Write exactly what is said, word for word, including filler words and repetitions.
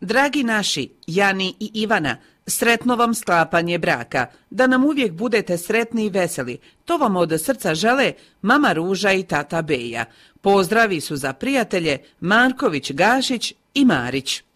Dragi naši, Jani i Ivana, sretno vam sklapanje braka, da nam uvijek budete sretni i veseli. To vam od srca žele mama Ruža i tata Beja. Pozdravi su za prijatelje Marković, Gašić i Marić.